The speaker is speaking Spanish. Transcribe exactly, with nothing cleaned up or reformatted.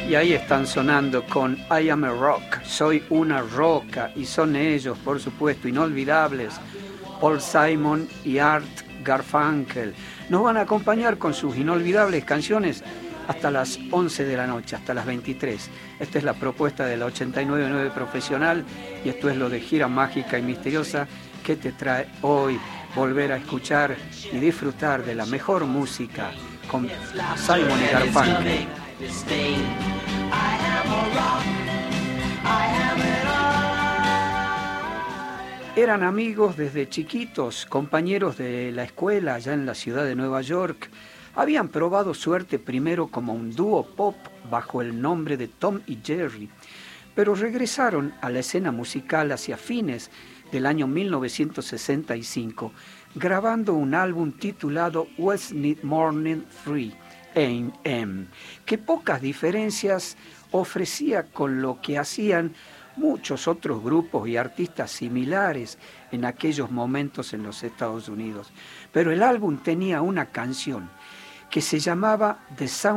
Y ahí están sonando con I Am a Rock, soy una roca, y son ellos, por supuesto, inolvidables, Paul Simon y Art Garfunkel. Nos van a acompañar con sus inolvidables canciones hasta las once de la noche, hasta las veintitrés. Esta es la propuesta de la ochenta y nueve punto nueve Profesional y esto es lo de Gira Mágica y Misteriosa que te trae hoy volver a escuchar y disfrutar de la mejor música con Simon y Garfunkel. Eran amigos desde chiquitos, compañeros de la escuela allá en la ciudad de Nueva York. Habían probado suerte primero como un dúo pop bajo el nombre de Tom y Jerry, pero regresaron a la escena musical hacia fines del año mil novecientos sesenta y cinco, grabando un álbum titulado West Need Morning Free A M, que pocas diferencias ofrecía con lo que hacían muchos otros grupos y artistas similares en aquellos momentos en los Estados Unidos. Pero el álbum tenía una canción que se llamaba The Sound